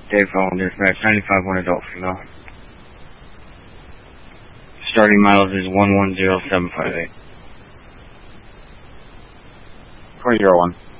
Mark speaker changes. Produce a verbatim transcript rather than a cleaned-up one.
Speaker 1: Dave Owen, dispatch, ninety-five, one adult female. Starting miles is one one zero seven five eight.
Speaker 2: four zero one.